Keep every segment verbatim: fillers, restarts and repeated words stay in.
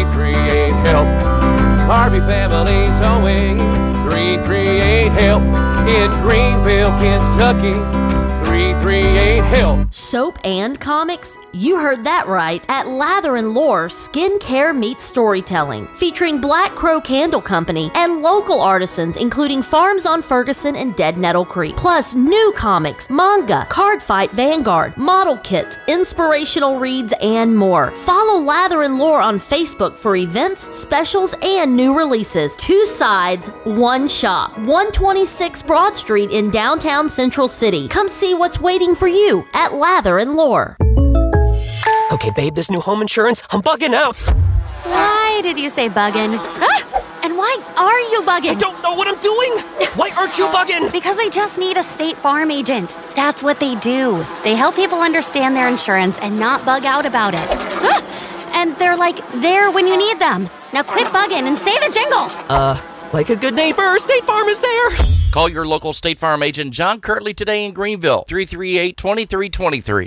three three eight help. Harvey Family Towing, three three eight help. In Greenville, Kentucky, three three eight help. Soap and comics? You heard that right. At Lather and Lore, skincare meets storytelling, featuring Black Crow Candle Company and local artisans, including Farms on Ferguson and Dead Nettle Creek. Plus new comics, manga, Card Fight Vanguard, model kits, inspirational reads, and more. Follow Lather and Lore on Facebook for events, specials, and new releases. Two sides, one shop. one twenty-six Broad Street in downtown Central City. Come see what's waiting for you at Lather and Lore. Okay, babe, this new home insurance, I'm bugging out. Why did you say bugging? Ah! And why are you bugging? I don't know what I'm doing. Why aren't you bugging? Because I just need a State Farm agent. That's what they do. They help people understand their insurance and not bug out about it. Ah! And they're like there when you need them. Now quit bugging and say the jingle. Uh, like a good neighbor, State Farm is there. Call your local State Farm agent John Kirtley today in Greenville, three three eight, two three two three.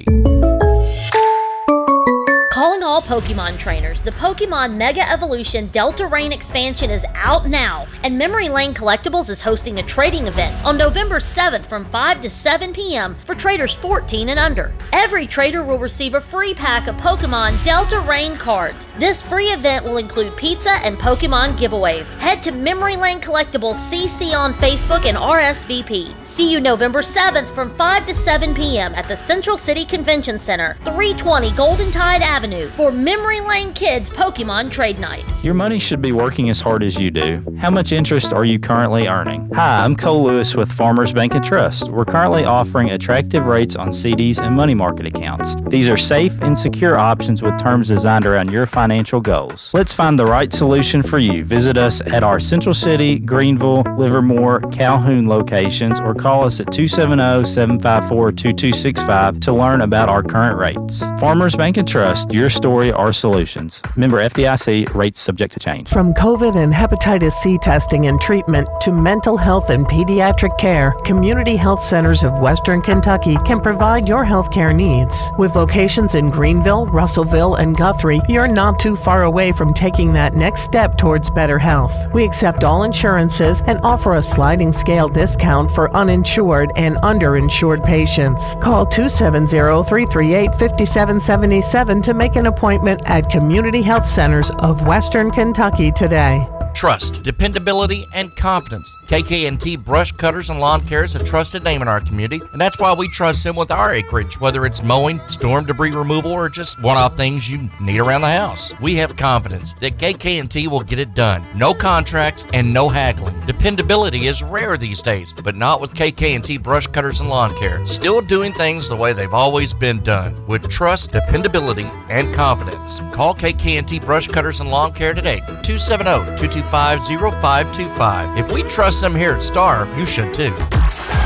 Calling all Pokemon trainers, the Pokemon Mega Evolution Delta Rain expansion is out now, and Memory Lane Collectibles is hosting a trading event on November seventh from five to seven p m for traders fourteen and under. Every trader will receive a free pack of Pokemon Delta Rain cards. This free event will include pizza and Pokemon giveaways. Head to Memory Lane Collectibles C C on Facebook and R S V P. See you November seventh from five to seven p m at the Central City Convention Center, three twenty Golden Tide Avenue, for Memory Lane Kids Pokemon Trade Night. Your money should be working as hard as you do. How much interest are you currently earning? Hi, I'm Cole Lewis with Farmers Bank and Trust. We're currently offering attractive rates on C Ds and money market accounts. These are safe and secure options with terms designed around your financial goals. Let's find the right solution for you. Visit us at our Central City, Greenville, Livermore, Calhoun locations, or call us at two seven zero, seven five four, two two six five to learn about our current rates. Farmers Bank and Trust, your story, our solutions. Member F D I C, rates subject to change. From COVID and hepatitis C testing and treatment to mental health and pediatric care, Community Health Centers of Western Kentucky can provide your health care needs. With locations in Greenville, Russellville, and Guthrie, you're not too far away from taking that next step towards better health. We accept all insurances and offer a sliding scale discount for uninsured and underinsured patients. Call two seven zero, three three eight, five seven seven seven to make an appointment at Community Health Centers of Western Kentucky today. Trust, dependability, and confidence. K K and T Brush Cutters and Lawn Care is a trusted name in our community, and that's why we trust them with our acreage, whether it's mowing, storm debris removal, or just one-off things you need around the house. We have confidence that K K and T will get it done. No contracts and no haggling. Dependability is rare these days, but not with K K and T Brush Cutters and Lawn Care. Still doing things the way they've always been done, with trust, dependability, and confidence. Call K K and T Brush Cutters and Lawn Care today, two seven zero, two two five, zero five two five. If we trust them here at Star, you should too.